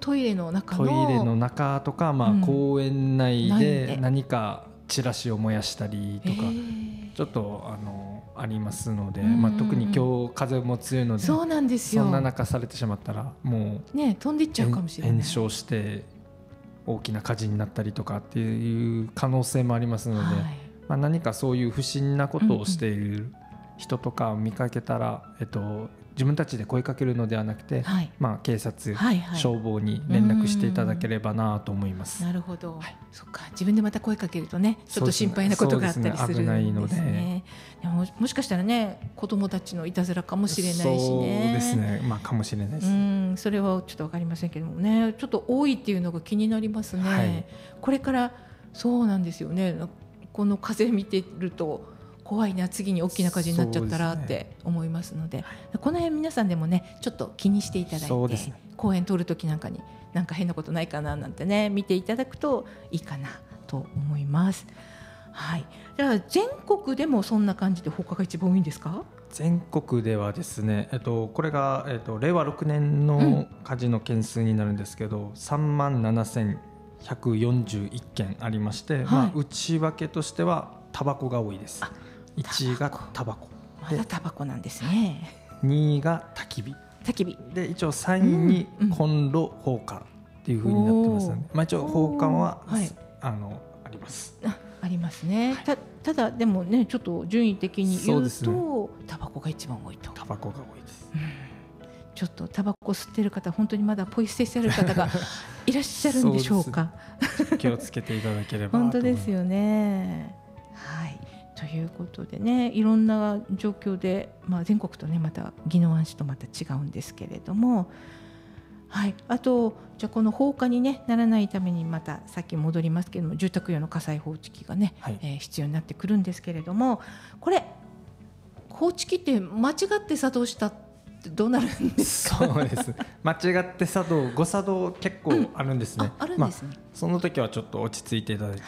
トイレの中とか、公園内で何かチラシを燃やしたりとかちょっとありますので、特に今日風も強いので、 そうなんですよ。 そんな中されてしまったらもう、 飛んでいっちゃうかもしれない。 炎症して大きな火事になったりとかっていう可能性もありますので、何かそういう不審なことをしている人とかを見かけたら、自分たちで声かけるのではなくて、警察、消防に連絡していただければなと思います。 なるほど、そっか、自分でまた声かけるとね、ちょっと心配なことがあったりするんですね。 危ないので、 でもしかしたらね、子どもたちのいたずらかもしれないしね。 そうですね、かもしれないです。 それはちょっと分かりませんけどもね、ちょっと多いっていうのが気になりますね。これからそうなんですよね。この風見てると怖いな、次に大きな火事になっちゃったらって思いますので、この辺皆さんでもねちょっと気にしていただいて、公園通るときなんかになんか変なことないかななんてね見ていただくといいかなと思います。じゃあ全国でもそんな感じで放火が一番多いんですか？ 全国ではですね、これが、令和6年の火事の件数になるんですけど、37,141件ありまして、内訳としてはタバコが多いです。1位がタバコ、 まだタバコなんですね。 2位が焚き火で、一応3位にコンロ放火っていう風になってますので、一応放火はあります。 ありますね。ただでもね、ちょっと順位的に言うとタバコが一番多いと。 タバコが多いです。 ちょっとタバコ吸ってる方、本当にまだポイ捨てしてる方がいらっしゃるんでしょうか。 気をつけていただければ本当ですよね。ということでね、いろんな状況で、全国とねまた宜野湾市とまた違うんですけれども、あとじゃあこの放火に、ならないためにまたさっき戻りますけれども、住宅用の火災報知器がね、必要になってくるんですけれども、これ報知器って間違って作動したってどうなるんですか？ そうです、間違って誤作動結構あるんですね。 あるんですね。 その時はちょっと落ち着いていただいて、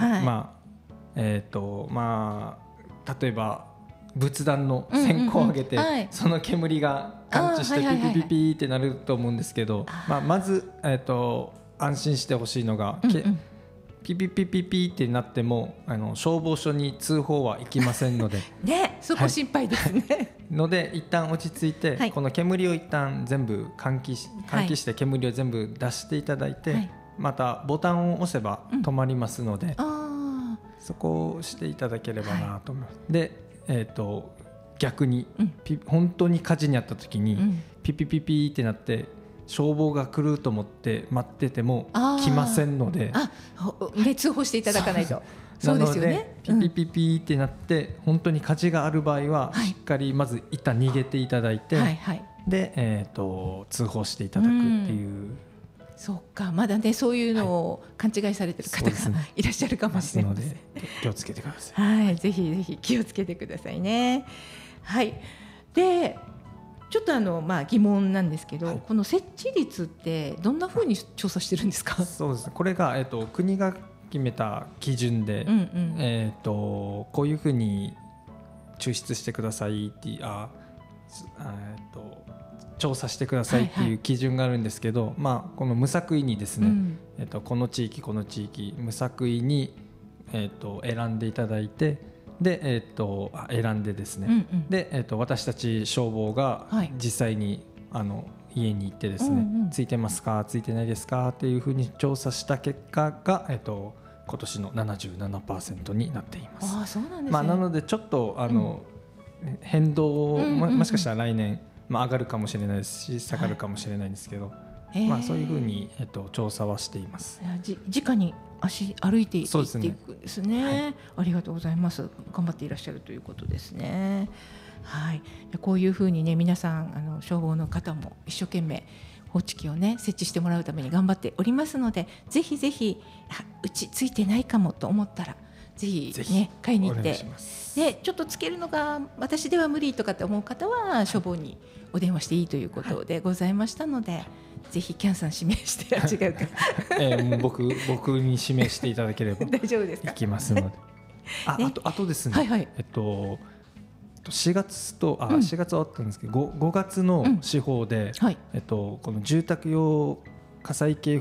例えば仏壇の線香を上げて、その煙が感知してピピピピってなると思うんですけど、まず、安心してほしいのが、ピピピピピってなっても消防署に通報は行きませんのでそこ心配ですね。 ので一旦落ち着いて、この煙を一旦全部換気して煙を全部出していただいて、またボタンを押せば止まりますので、そこをしていただければなと思います。で、逆に、本当に火事にあった時に、ピピピピってなって消防が来ると思って待ってても来ませんので、 通報していただかないと。そうですよね。 ピピピピってなって本当に火事がある場合は、しっかりまず一旦逃げていただいて、で、通報していただくっていう。 そうか、まだねそういうのを勘違いされてる方がいらっしゃるかもしれません。 気をつけてください。 ぜひぜひ気をつけてくださいね。でちょっと疑問なんですけど、この設置率ってどんなふうに調査してるんですか？ そうですね、これが、国が決めた基準で、こういうふうに抽出してくださいって調査してくださいっていう基準があるんですけど、この無作為にですね、この地域無作為に、選んでいただいて、で、選んでですね、で、私たち消防が実際に家に行ってですね、ついてますかついてないですかっていうふうに調査した結果が、今年の 77% になっています。 そうなんですね。 なのでちょっと変動もしかしたら来年上がるかもしれないですし下がるかもしれないんですけど、そういうふうに、調査はしています。 直に歩いていっていくんですね。ありがとうございます。頑張っていらっしゃるということですね。こういうふうにね、皆さん消防の方も一生懸命報知器をね設置してもらうために頑張っておりますので、ぜひぜひうちついてないかもと思ったらぜひね買いに行って、でちょっとつけるのが私では無理とかって思う方は消防にお電話していいということでございましたので、ぜひキャンさん指名して違うか僕に指名していただければ大丈夫ですか？ 行きますのであとですね、4月終わったんですけど、5月の司法で、この住宅用火災警報